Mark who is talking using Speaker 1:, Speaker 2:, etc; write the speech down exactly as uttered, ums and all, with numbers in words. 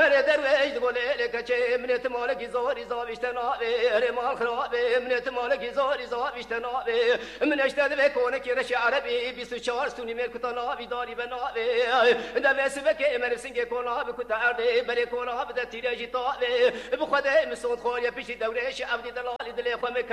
Speaker 1: اري درويش تقول لك شي من تمالك زوري زاب اشتنابي اري مال خرابي من تمالك زوري زاب اشتنابي من اشتد بكونك رش عربي بيسو شهر سوني مير كتنا بيداري بنابي دا بس بك من سنگ كونا بكتاردي بري كونا بدا تيراجي طابي بخدي مسون خوريا بيشي دوريش عبد دلال دلي خمك